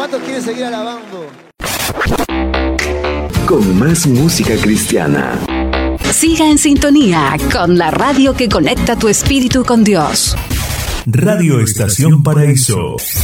¿Cuántos quieren seguir alabando? Con más música cristiana. Siga en sintonía con la radio que conecta tu espíritu con Dios. Radio Estación Paraíso.